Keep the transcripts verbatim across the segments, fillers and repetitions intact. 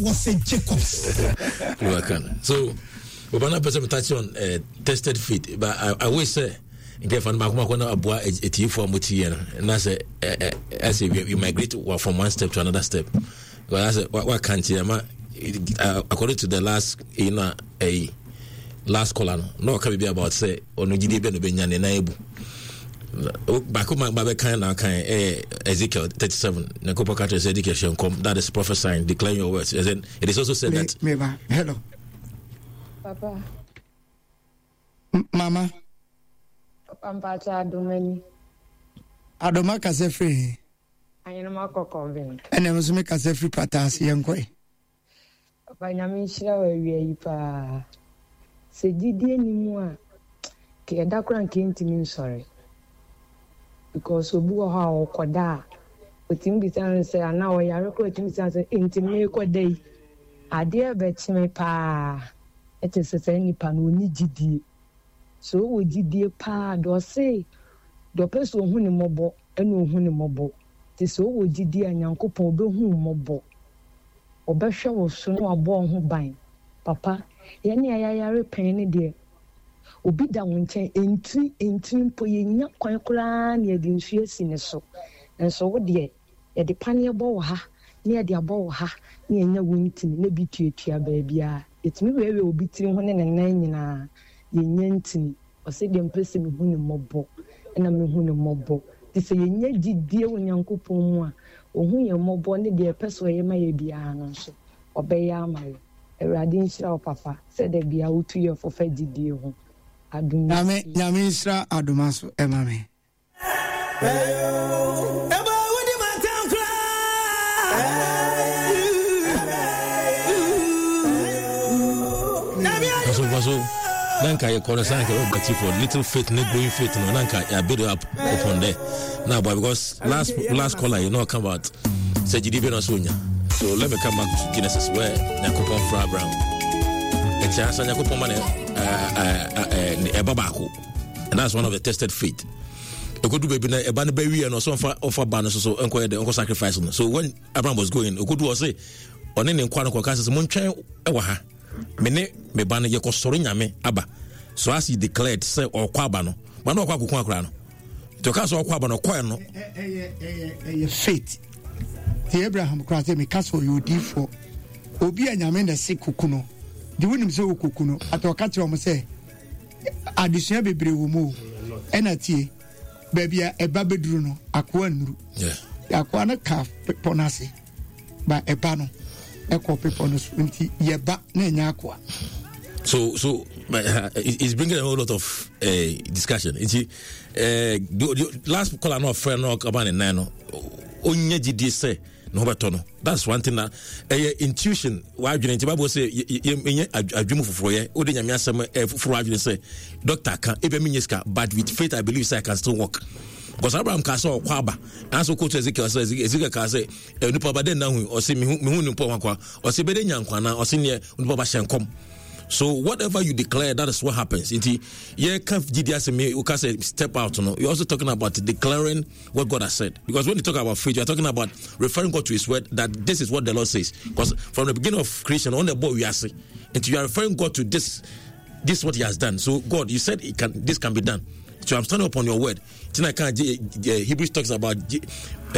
was a Jacobs. So, we're not person touch on uh, tested fit, but I, I always say, in case I'm not going to avoid a T for Mutiana, and I say, I say, you migrate from one step to another step. Well, I say, what can't you, according to the last, you know, a last column, no, can be about say, or no, G D B, no, Benyan, and Able. Back my baby kind of kind Ezekiel thirty-seven. Nakopa Katra said education come that is prophesying, declaring your words. It is also said that. Hello, Papa. M- Mama. Papa Domini. Adoma kase free. I am a convent. And I was make kase free patas young boy. Papa Namisha we pa. Se didi ni mua. Ke dakran kenti min sorry. Because obu ha okoda otim bisan say ana o yare ko otim bisan say intime ko dai ade be chime pa ete se say nipa no ni gidie so wo gidie pa do say do person hu ni mobo ena hu ni mobo ti so wo gidie anyankopon obehu mobo obehwe wo so no abo ho ban papa ye ne ayare pen ni de obi da wonchen enti enti mpo yenya kwan kura na yedi nsu esi ne so enso wo de ye de pane ebo wo ha na ye de abo wo ha na yenya wontini na bi tuatua ba bia etimi wewe obi tiri ho ne nan nyina yenya ntini o se de mpese me hu ne mobo na me hu ne mobo ti se yenya gidie wonyankopon mu a ohu ye mobo ne de peso ye ma ye bia no so obeya amaye Eradi nshira papa se de bia utu ye fofa gidie ho Nyame nyame isra adumaso emame. Eba wodi mantam kra. So so nanka ye corner sanka we bet for little faith ne growing faith no nanka ya build up upon there. Now but because last last caller you know come about say G D B no so nya. So let me come back to Genesis where Yakupon for Abraham. E chance Yakupon man and that's one of the tested faith. You could do baby na e ban baby and also offer offer ban so so enko de enko sacrifice. So when Abraham was going, you could do say on any nkwa no kwaka say montwen e wa ha. Me ne me ban ye ko soro nyame aba. So as he declared say okwa aba no, ban okwa kokon akra no. To ka so okwa aba no kwa no. Eh eh eh faith. The Abraham Christ me castle you di for obi anyame na se kukuno. The wonim so okukuno atoka tire omo say adesua bebre wo mu ena tie babia eba beduru no akwa nuru yeah akwa na ka ponase ba eba no ekọ pepo no so nti yeba na nya akwa so so uh, it's bringing a whole lot of uh, discussion. It's uh, the, the last call no friend no about the nine no onye gidi say no beto no. That's one thing that uh, intuition why you nti Bible say enye adwumu foforo ye o de nyame asem foforo adwene say doctor can ebe minyeska but with faith I believe say I can still walk. Because Abraham ka say okwaba anso ko to Ezekiel say Ezekiel ka say nipa ba den na hu o say me hu nipa wakwa o say be de nyankwa na o say ne nipa ba hyenkom. So whatever you declare, that is what happens. Inti ye can me you can say step out. No, you're also talking about declaring what God has said. Because when you talk about faith, you're talking about referring God to His word. That this is what the Lord says. Because from the beginning of creation, on the boy we are saying, and you are referring God to this. This is what He has done. So God, you said it can. This can be done. So I'm standing upon your word. Tonight, Hebrews talks about. Uh,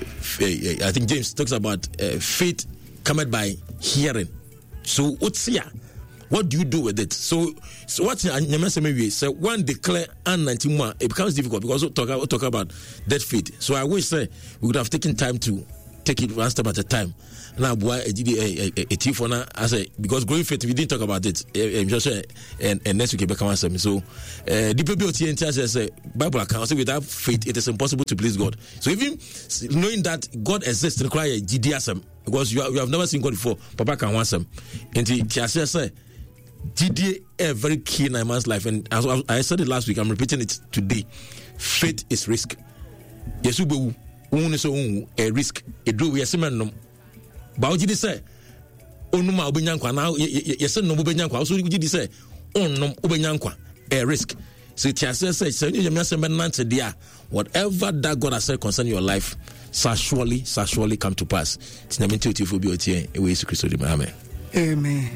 I think James talks about uh, faith cometh by hearing. So what's here? What do you do with it? So, so what you say one declare and nineteen more, it becomes difficult because we talk, we talk about that faith. So I wish say we would have taken time to take it one step at a time. Now, boy, a T for now, I say because growing faith, we didn't talk about it. I'm just saying, and and next week we become something. So, the people T N T say Bible account say without faith, it is impossible to please God. So even knowing that God exists require G D S M because you, you have never seen God before. Papa can want some. And the say. G D A is very key in a man's life, and as I said it last week, I'm repeating it today. Faith is risk. Yes, we will so a risk. A do we are similar. But G D say, "Oh no, ma ubenyankwa now." Yes, no ubenyankwa. Also, G D say, "Oh no, ubenyankwa a risk." So it has said, say, whatever that God has said concerning your life shall surely, shall surely come to pass. Amen. Amen.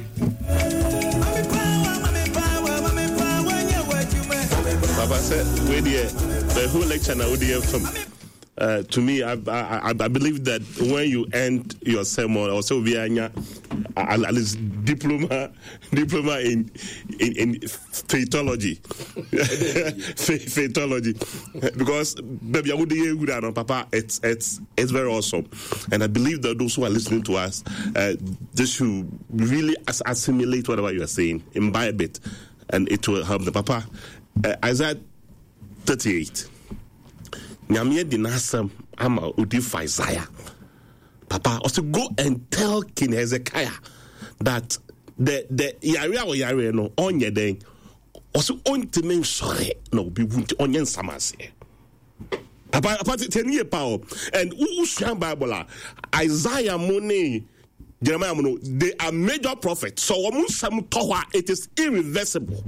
Papa said, "Where the whole lecture now, from." Uh, to me, I, I I believe that when you end your sermon, also via at least diploma, diploma in in, in faithology, faithology, because baby, I would hear good, Papa. It's it's it's very awesome, and I believe that those who are listening to us, uh, they should really assimilate whatever you are saying, imbibe it, and it will help them. Papa, uh, Isaiah thirty-eight. Nyamie dinasam ama udif Isaiah. Papa, also go and tell King Hezekiah that the the yare or yare no onye den also on to men sorry no be wunti onye samase. Papa, papa ten year power and who Bible Isaiah money Jeremiah mono they are major prophets. So omun towa it is irreversible.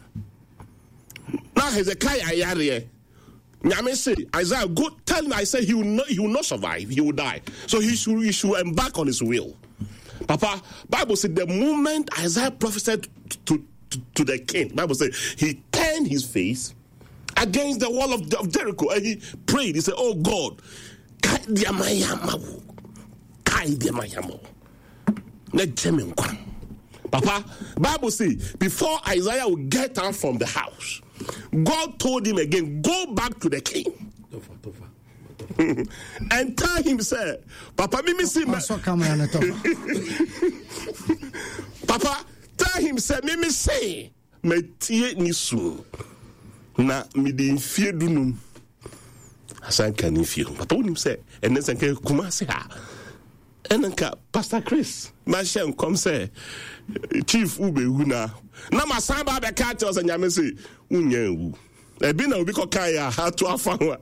Now Hezekiah yare. Nyame say Isaiah, go tell him. I say he will not. He will not survive. He will die. So he should. He should embark on his will. Papa, Bible said the moment Isaiah prophesied to to, to the king, Bible said he turned his face against the wall of, of Jericho and he prayed. He said, "Oh God, kai dia mayama, kai dia mayama, let jemen kwan." Papa, Bible say before Isaiah would get out from the house, God told him again, go back to the king and tell him, say, Papa, me see Papa, tell him, say, me me say, me tie nisu na me di fie dunum asan kan fie. Papa won him say, and then say kuma say ha. Enanka Pastor Chris, my shem come say Chief Ube Huna. Na ma samba be ka tell say nyame say unya wu. E bi na obi ko kan ya ha to afanwa.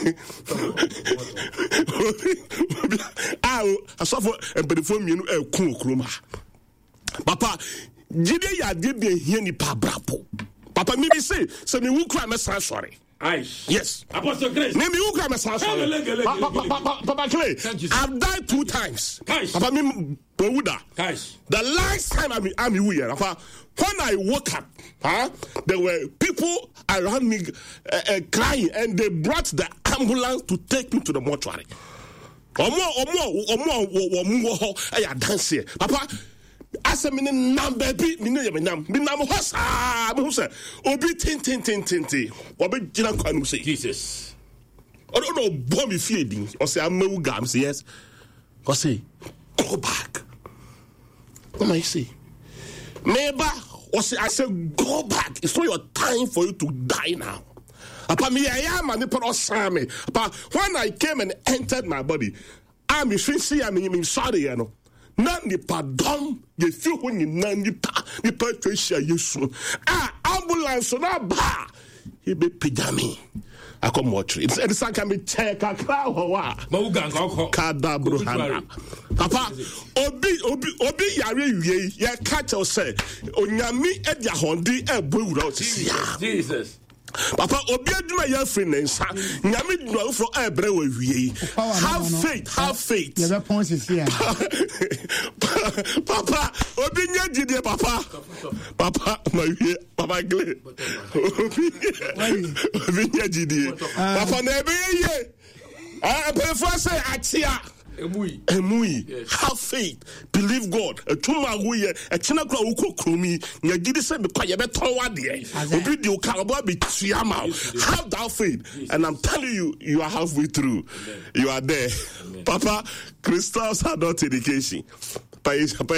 Ah, asofo empedifo mienu e kun okroma. Papa, jide ya de be hie ni pa brapo. Papa me be say, say me wu kra me san sorry. Aish. Yes. Apostle Grace. Name you come as Papa Clay. I've died two times. Papa me Bowuda. The last time I'm I'm here. When I woke up, huh, there were people around me uh, uh, crying, and they brought the ambulance to take me to the mortuary. Omo omo omo omo omo dance here. Papa, as a minute nam baby, minute nam, minam hosa, hosa, obi tin tin tin tin tin, obi jinan kwanu say Jesus. I don't know, bomb me feeding, or say I'm no gams, yes. Or say, go back. What may I say? Neighbor, or say, I say, go back. It's not your time for you to die now. Upon me, I am a nipper or Sammy. But when I came and entered my body, I'm a see I'm in sorry, you know. Not the pardon, you feel when you nan nipa, nipa Tricia, you soon. Ah, ambulance, so now, bah, he be pijami. I come watch it. It's a can be check a crowd or what? Kadabruhana. Papa, Obi, Obi, Obi, Yari, ya catch or say, Onyami, Edia Hondi, a blue out. Jesus. Papa, Obi, my young friend, and son, Yami, no for a brew. Have faith, have faith. The response is here. Papa, Obi, dear Papa, Papa, my dear, Papa Glay. Obi, Papa, never ye. I prefer say, Atia. Emui, Emui, have faith, believe God. A tuma we a chinakra uko krumi, Yagidi said, Paya Betawadi, Obidio Karababi Tiama. Have that faith, and I'm telling you, you are halfway through. You are there. Papa, Christos had not education. Papa,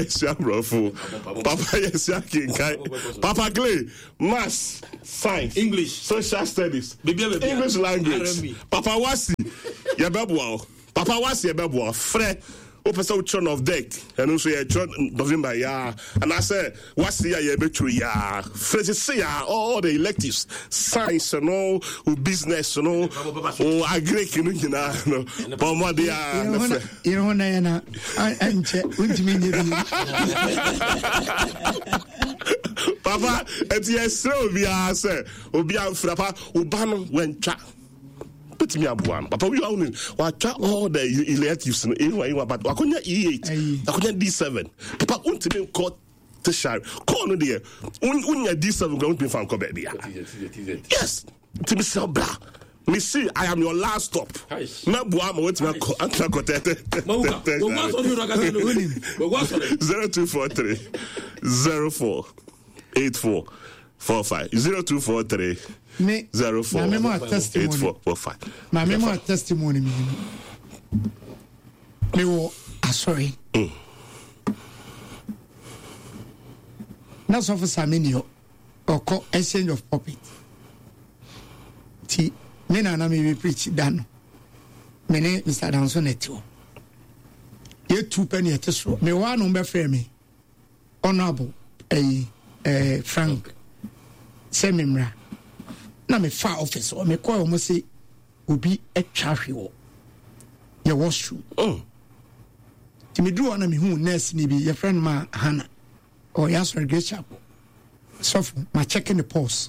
Papa Clay, Maths, Science, English, Social Studies, English language. Papa Wasi, Yababuao. Papa was your baby, Fred, Opposite Chon of Deck, and also a John November, yeah. And I said, what's the year between ya? Fred, say, all the electives, science and all, business and all, oh, I agree, you know, but what they are, you know, Nana, I'm Papa, it's yes, so be answer. Obi Frappa, Ubano went chat. Put me up one. Papa, we only what chat all the electives in Iwa, but I couldn't E eight, I couldn't D seven. Papa, won't be caught to share. Call no dear. When D seven going to be found, yes, to be so blah. Me see, I am your last stop. Na buama wait me anka kotete. zero two four three zero four eight four four five zero two four three zero four eight four four five. My memo testimony me. Me wo asori. Na so for Saminio or exchange of puppet. Ti me na na me preach dan me ne Mister Danso netio ye two penny etesro me wa no be frame me honorable eh eh Frank semimra na me fa office o me call mo say obi etwa hwe ye was true oh ti me do na me hu nurse ni bi ye friend ma Hana or ya so great chapel so ma checking the pulse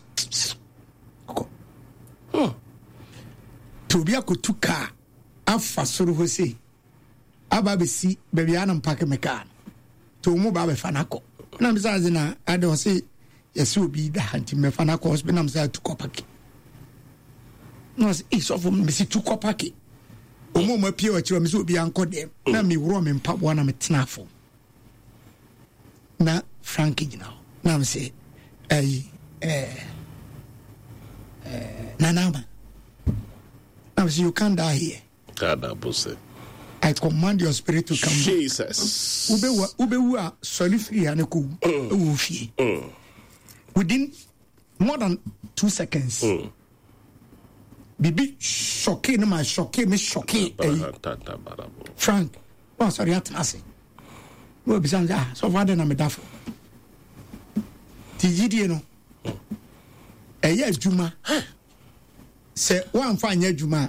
oh Tobia kutuka afa soro ho sei aba be si baby anam pack meka to mu ba be fanako na me say na ade ho sei yesi obi da hanti me fanako hospital na me say to kopaki no is of me si to kopaki o mo ma pie o kire me say obi anko dem na me woro me mpabo na me tenafo na Frank gina na me say eh eh eh nanama now you can't die here. I command your spirit to come. Jesus. Ube ube wa sorry free aneku ufie. Within more than two seconds. Mm. Bibi shocking no my shocking me shocking. Frank, oh sorry atnase. We be saying ah so far then am dafo. Ti yidie no. Eye adwuma. Say one fine juma.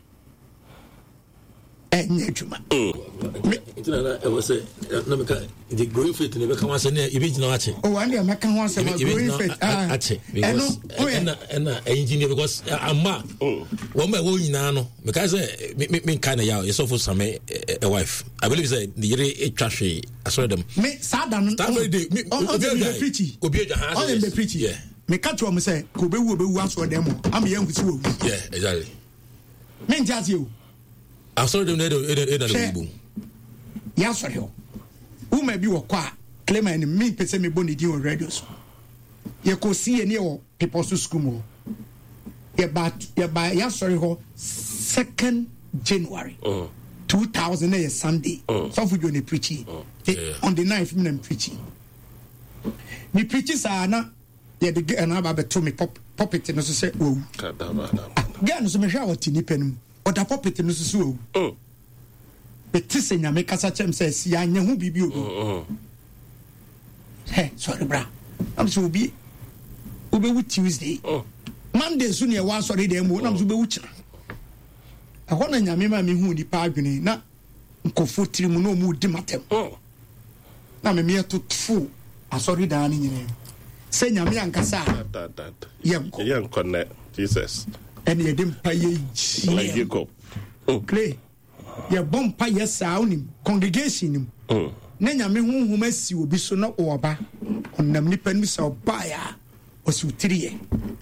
Enya juma. I was say the growing faith in the come say e be jina wache. Oh one day make one say growing faith. Ah. Because and and engineer because amma one me wo nyina no because say me kind of ya so for some a wife. I believe say the yere e twahwe asore dem. Me sada no. That day me obi preach. Obi eja ha. On be preach. Yeah. Me catch you say ko be wu be wu aso dem am ye nkusi wo. Yeah, exactly. Me ntia you. Aso dem na e e na bu. Ya so he. Who may be wo kwa claim and me pese me boni di on radio so. Ye ko see any o people to school mo. Ye ba ye ba ya sorry ho second January. Oh. two thousand a Sunday. Oh. So for you preaching. Oh. Yeah. On the ninth me preaching. Me preaching sa na yeah, the girl and I about to me pop puppet no so say oh. Girl no so me hwa wati ni penum. O da puppet no so so oh. But this nya me kasa chem say si anya hu bibi o. Oh. Hey, sorry bra. I'm so be ube wu Tuesday. Oh. Monday so ne wa sorry dem wo na so be wu kira. E ho na nya me ma me hu ni pa adwene na nkofo tiri mu no mu di matem. Oh. Na me me to fu asori da ni nyine. Say nyame ankasa yenko yenko ne Jesus and ye dem pa ye like you go play ye bom pa ye sa onim congregation nim na nyame honhom asi obi so na oba onam nipa nim sa oba ya osutiri ye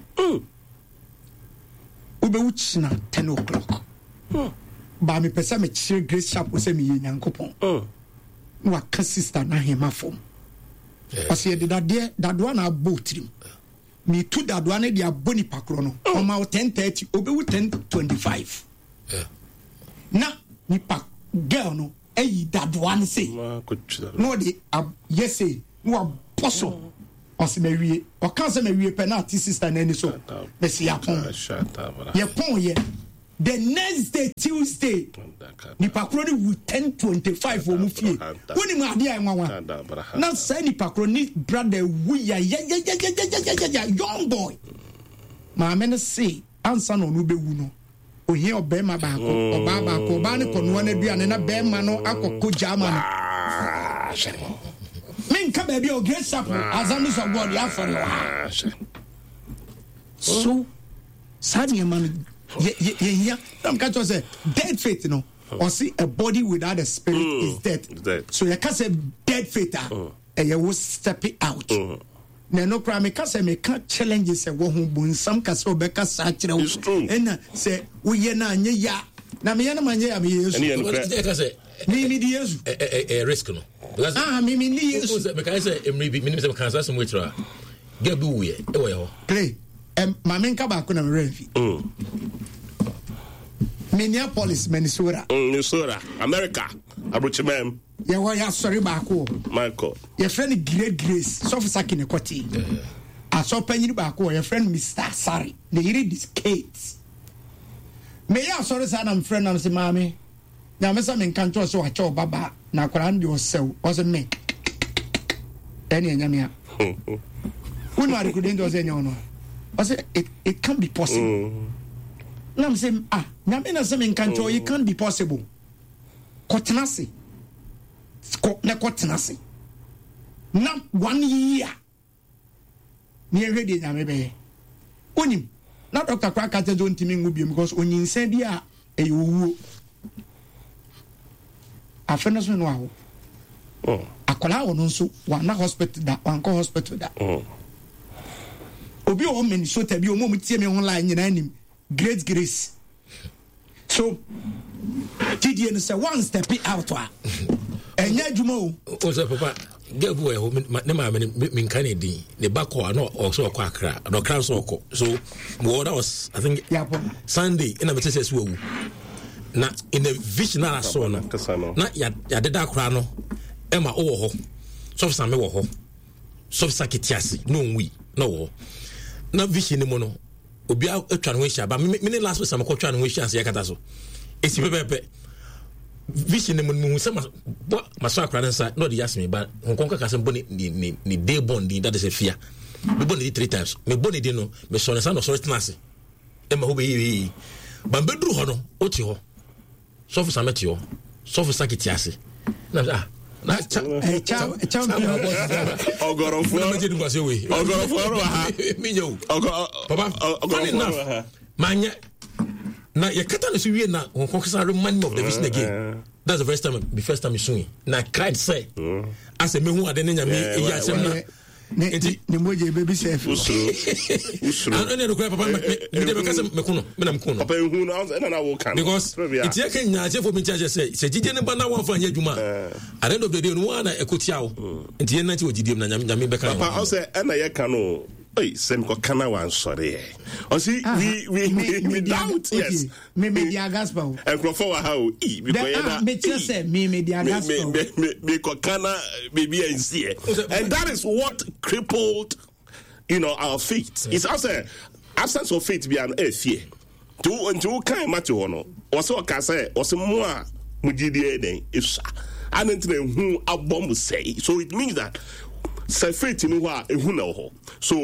ube uchina ten o'clock ba me pesa me chire Grace Chapel se me ye nyankopon wa ka sister na hema fom. Parce que dadie dadwa na botrim me tu dadwa na dia boni pakro no o ma ten thirty obewu ten twenty-five yeah na ni pak girl no eyi dadwa na say no de yes say no apostle o se mewie o kan se mewie penalty sister na ni so me se yapon ye pon ye the next day Tuesday ni pakroni with ten twenty-five o mu fie woni ma ade ai nwanwa na say ni pakroni brother we ya ya ya ya ya young boy ma me no say ansa no no be wu no o hie obe ma ba ko oba ba ko ba ne kono na duane na be ma no akoko jama no men ka baby o Grace Chapel Assemblies of God ya for you. So sadly man ye ye am catch us say dead faith no or see a body without a spirit mm. is dead. dead. So you can say dead faith ah and you will step it out. Mm. Na no cry me ka say me can challenges say wo hu bun sam ka say obeka sa kire wo and say we ye na anye ya na me ye na manye ya me yesu me me di yesu eh risk no ah me me di yesu me ka say emri bi me say me kan say some witra get bi we e wo ye ho play em ma me nka ba ko na me renfi mm Minneapolis Minnesota mm, Minnesota America abrochimem ye wa ya sorry ba ko Michael your friend Great Grace so for sakin e kwati a so panyin ba ko your friend Mister Sari they read this Kate me ya sorry sa na friend am say mami na me sa me kan to so wa cho baba na kwara ndi o sew o se me eni enyamia who know recording do say nyono o say it it can't be possible mm. Now I'm saying, ah, now I'm saying, it can't be possible. Kotenasi, na kotenasi. Now one year, near ready na maybe. Onim, now Doctor Krakata don't tell me because onim said ya a you. A friend of mine, oh, a kola on so one hospital that one hospital that. Oh, Obi o many so te bi o mo tie me online nyina anim. Great Grace. So, did you say one step out? And yet, you know, also, Papa, get away, my min Kennedy, the back or not also a quacker, no crown so. So, what was, I think, Sunday in a business will not in a vision I saw, not yet, ya the dark crown, Emma oh, so some ho, so sakitiasi, no, we, no, not vision the mono. Obi a twa no hia ba me ne last week am ko twa no hia se yakata so esi pepepe vision mu mu se ma so akra nsa no de yasme ba honkon ka kasem boni ni ni day bond that is a fear me boni three times me boni de no me so nsa no so tenase e ma ho be yi ba bedru ho no oti ho so fu sameti ho so fu sakiti ase na ah na cha cha cha ogorofo ogorofo ha minyo papa funny enough manya na yakata no so wie na honkokisa remind of the vision again. That's the first time the first time you swing na cried say as a me hu ade na nyame e ya asem na enti ne moje baby safe usuru usuru and no cry papa me dey because me kuno me na me kuno papa hu na na na wo kan because it ya kan nya for me charge say say jije ne ba na won fa nya adwuma at the end of the day no one na ekotia wo enti yen nanti ogidiem na nyame nyame be kan papa o say na ye kan no oi sem ko kana wan sorry o see we we we, we doubt yes me me dia gospel and crofo wa how e because you na me tell say me me dia gospel me me me ko kana baby and see and that is what crippled you know our faith. It's also absence of faith be an a fear to until kind matter no also ka say also mo a mugidie den isa and entre hu abom say so it means that say faith in wa ehu na ho so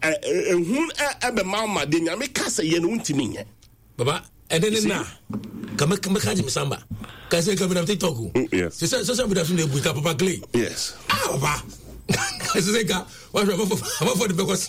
ehu e be mama de nyame ka say ye no ntimi nye baba edene na kama kama kaji misamba ka say kama na TikTok yes so so so be da so na bu ka papa clay yes ah baba say ka wa wa for the because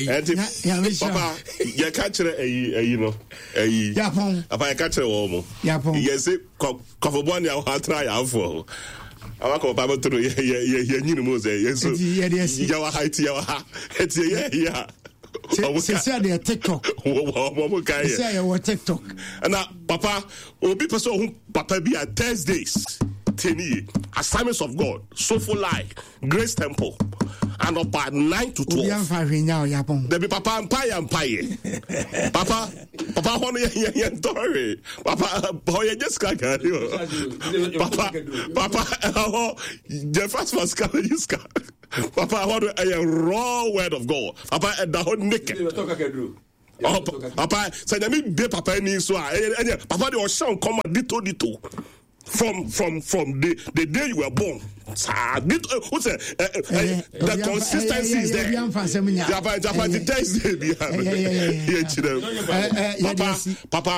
papa ya ka kire ayi ayi no ayi ya pon papa ya ka kire wo mo ya pon yes ko ko bo ni a try afo awako baba tro ye ye ye nyinu mo say yeso ya wa height ya wa eti ye ya se se dey TikTok wo wo mo kai se ya wo TikTok na papa obi person hu papa bi at Thursdays teni assignments of God so for like Grace Temple and up at nine to twelve. There be papa empire empire. Papa, papa, hono ye ye story. Papa, boy, you just can't get you. Papa, papa, oh, the first was coming. You scar. Papa, hono a raw word of God. Papa, and the whole naked. Oh, papa, say me be papa ni so. Papa, the ocean come dito dito. From from from the the day you were born, what's uh, uh, uh, the consistency is there. Japan, Japan, the text, Papa, Papa.